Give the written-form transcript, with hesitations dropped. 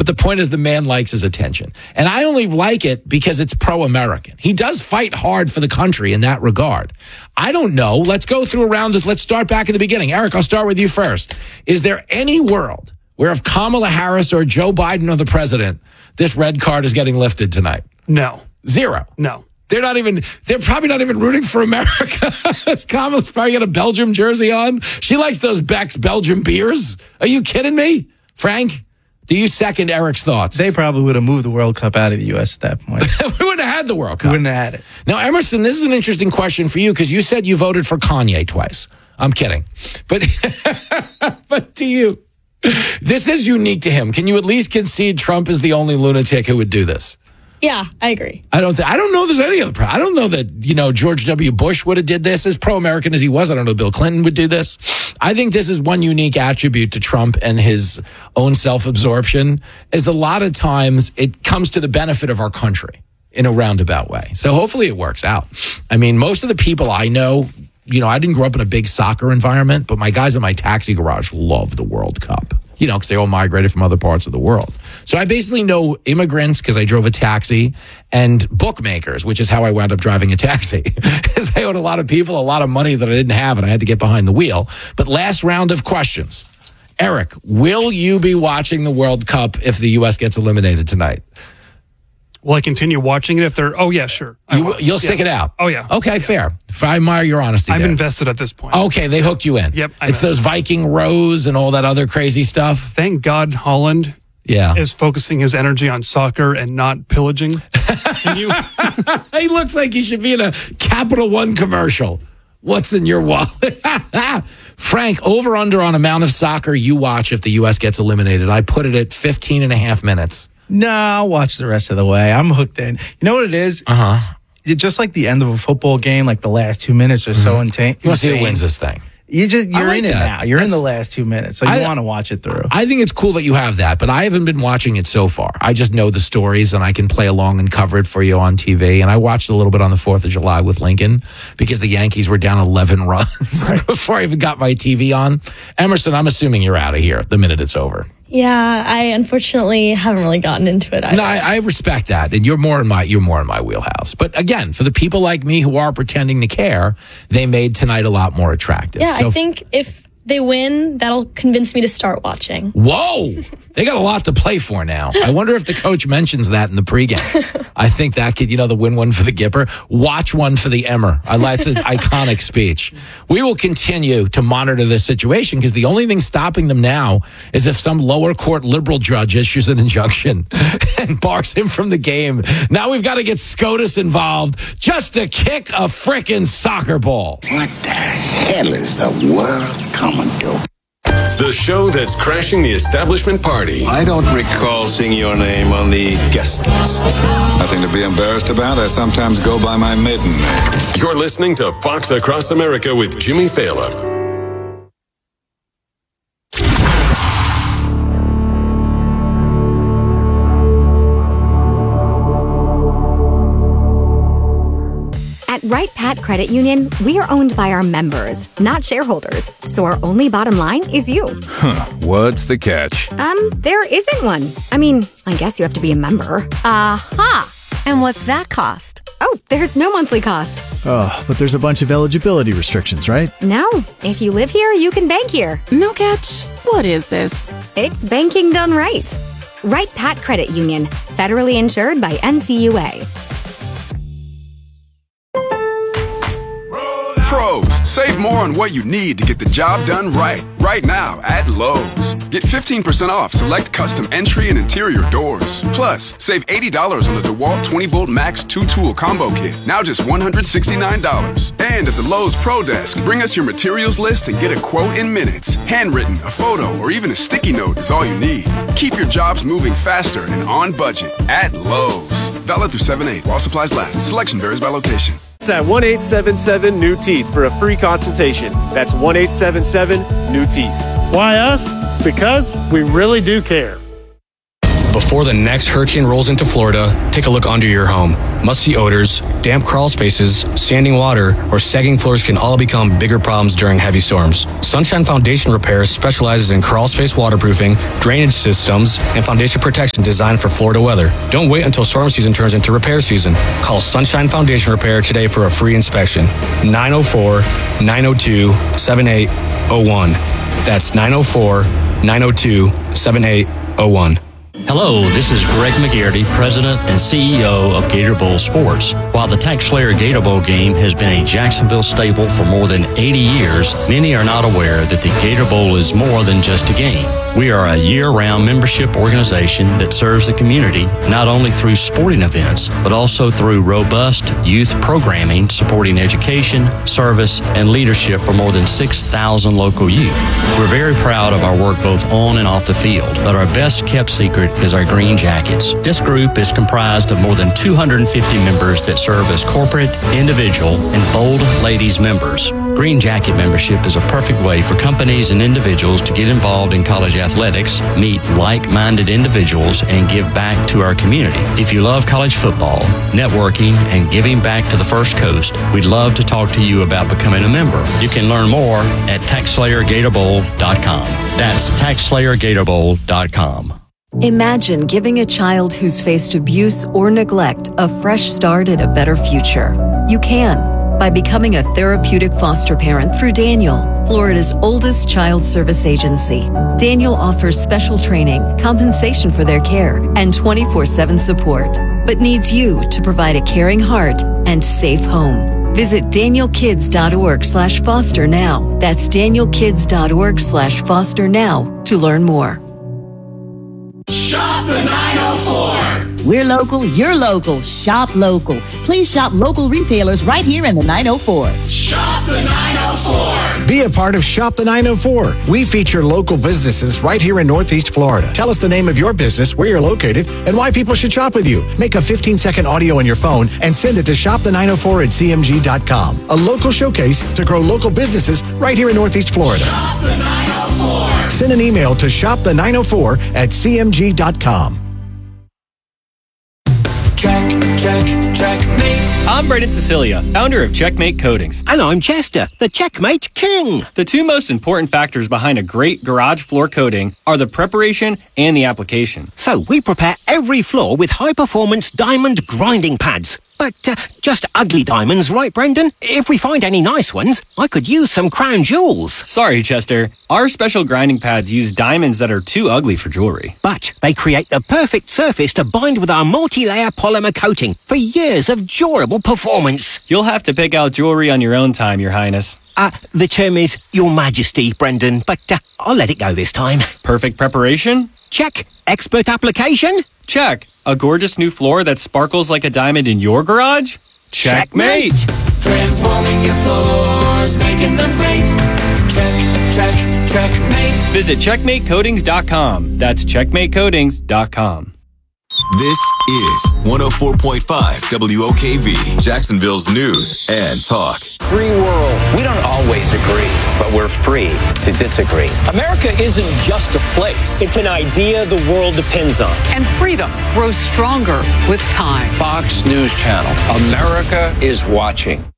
But the point is the man likes his attention. And I only like it because it's pro-American. He does fight hard for the country in that regard. I don't know. Let's go through a round of, let's start back at the beginning. Eric, I'll start with you first. Is there any world where if Kamala Harris or Joe Biden are the president, this red card is getting lifted tonight? No. Zero. No. They're probably not even rooting for America. Kamala's probably got a Belgium jersey on. She likes those Beck's Belgium beers. Are you kidding me? Frank, do you second Eric's thoughts? They probably would have moved the World Cup out of the U.S. at that point. We wouldn't have had the World Cup. We wouldn't have had it. Now, Emerson, this is an interesting question for you because you said you voted for Kanye twice. I'm kidding. But, but to you, this is unique to him. Can you at least concede Trump is the only lunatic who would do this? Yeah, I agree. I don't know there's any other I don't know that, George W. Bush would have did this as pro-American as he was. I don't know Bill Clinton would do this. I think this is one unique attribute to Trump and his own self-absorption is a lot of times it comes to the benefit of our country in a roundabout way. So hopefully it works out. I mean, most of the people I know, I didn't grow up in a big soccer environment, but my guys in my taxi garage love the World Cup. Because they all migrated from other parts of the world. So I basically know immigrants because I drove a taxi and bookmakers, which is how I wound up driving a taxi. Because I owed a lot of people a lot of money that I didn't have and I had to get behind the wheel. But last round of questions. Eric, will you be watching the World Cup if the U.S. gets eliminated tonight? Will I continue watching it if they're... Oh, yeah, sure. You'll stick it out? Oh, yeah. Okay, fair. I admire your honesty I'm there. invested at this point. Okay, they hooked you in. Yep. It's those Viking rows and all that other crazy stuff. Thank God Holland is focusing his energy on soccer and not pillaging. He looks like he should be in a Capital One commercial. What's in your wallet? Frank, over under on amount of soccer you watch if the U.S. gets eliminated. I put it at 15 and a half minutes. No, I'll watch the rest of the way. I'm hooked in. You know what it is? Just like the end of a football game, like the last 2 minutes are so intense. You want to see who wins this thing? You're like in it that. now. You're in the last 2 minutes, so you want to watch it through. I think it's cool that you have that, but I haven't been watching it so far. I just know the stories, and I can play along and cover it for you on TV. And I watched a little bit on the 4th of July with Lincoln because the Yankees were down 11 runs before I even got my TV on. Emerson, I'm assuming you're out of here the minute it's over. Yeah, I unfortunately haven't really gotten into it either. No, I respect that, and you're more in my wheelhouse. But again, for the people like me who are pretending to care, they made tonight a lot more attractive. Yeah, so I think if they win, that'll convince me to start watching. Whoa! They got a lot to play for now. I wonder if the coach mentions that in the pregame. I think that could, the win one for the Gipper, watch one for the Emmer. It's an iconic speech. We will continue to monitor this situation because the only thing stopping them now is if some lower court liberal judge issues an injunction and bars him from the game. Now we've got to get SCOTUS involved just to kick a frickin' soccer ball. What the hell is the world coming to? The show that's crashing the establishment party. I don't recall seeing your name on the guest list. Nothing to be embarrassed about. I sometimes go by my maiden name. You're listening to Fox Across America with Jimmy Fallon. At Wright Pat Credit Union, we are owned by our members, not shareholders. So our only bottom line is you. What's the catch? There isn't one. I mean, I guess you have to be a member. Aha! And what's that cost? Oh, there's no monthly cost. Oh, but there's a bunch of eligibility restrictions, right? No. If you live here, you can bank here. No catch. What is this? It's banking done right. Wright Pat Credit Union, federally insured by NCUA. Pros, save more on what you need to get the job done right. Right now at Lowe's. Get 15% off select custom entry and interior doors. Plus, save $80 on the DeWalt 20-volt Max 2-tool combo kit. Now just $169. And at the Lowe's Pro Desk, bring us your materials list and get a quote in minutes. Handwritten, a photo, or even a sticky note is all you need. Keep your jobs moving faster and on budget at Lowe's. Valid through 7/8 while supplies last. Selection varies by location. At 1-877-NEW-TEETH for a free consultation. That's 1-877-NEW-TEETH. Why us? Because we really do care. Before the next hurricane rolls into Florida, take a look under your home. Musty odors, damp crawl spaces, standing water, or sagging floors can all become bigger problems during heavy storms. Sunshine Foundation Repair specializes in crawl space waterproofing, drainage systems, and foundation protection designed for Florida weather. Don't wait until storm season turns into repair season. Call Sunshine Foundation Repair today for a free inspection. 904-902-7801. That's 904-902-7801. Hello, this is Greg McGarity, President and CEO of Gator Bowl Sports. While the TaxSlayer Gator Bowl game has been a Jacksonville staple for more than 80 years, many are not aware that the Gator Bowl is more than just a game. We are a year-round membership organization that serves the community not only through sporting events, but also through robust youth programming supporting education, service, and leadership for more than 6,000 local youth. We're very proud of our work both on and off the field, but our best kept secret is our Green Jackets. This group is comprised of more than 250 members that serve as corporate, individual, and Bold Ladies members. Green Jacket membership is a perfect way for companies and individuals to get involved in college athletics, meet like-minded individuals, and give back to our community. If you love college football, networking, and giving back to the First Coast, we'd love to talk to you about becoming a member. You can learn more at TaxSlayerGatorBowl.com. That's TaxSlayerGatorBowl.com. Imagine giving a child who's faced abuse or neglect a fresh start at a better future. You can by becoming a therapeutic foster parent through Daniel, Florida's oldest child service agency. Daniel offers special training, compensation for their care, and 24/7 support, but needs you to provide a caring heart and safe home. Visit danielkids.org/foster now. That's danielkids.org/foster now to learn more. Shop the 904. We're local, you're local. Shop local. Please shop local retailers right here in the 904. Shop the 904. Be a part of Shop the 904. We feature local businesses right here in Northeast Florida. Tell us the name of your business, where you're located, and why people should shop with you. Make a 15-second audio on your phone and send it to shopthe904@cmg.com. A local showcase to grow local businesses right here in Northeast Florida. Shop the 904. Send an email to shopthe904@cmg.com. Checkmate. I'm Brendan Cecilia, founder of Checkmate Coatings. And I'm Chester, the Checkmate King. The two most important factors behind a great garage floor coating are the preparation and the application. So we prepare every floor with high-performance diamond grinding pads. But just ugly diamonds, right, Brendan? If we find any nice ones, I could use some crown jewels. Sorry, Chester. Our special grinding pads use diamonds that are too ugly for jewelry. But they create the perfect surface to bind with our multi-layer polymer coating for years of durable performance. You'll have to pick out jewelry on your own time, Your Highness. The term is Your Majesty, Brendan, but I'll let it go this time. Perfect preparation? Check. Expert application? Check. A gorgeous new floor that sparkles like a diamond in your garage? Checkmate! Transforming your floors, making them great. Checkmate. Visit checkmatecoatings.com. That's checkmatecoatings.com. This is 104.5 WOKV, Jacksonville's news and talk. Free world. We don't always agree, but we're free to disagree. America isn't just a place. It's an idea the world depends on. And freedom grows stronger with time. Fox News Channel. America is watching.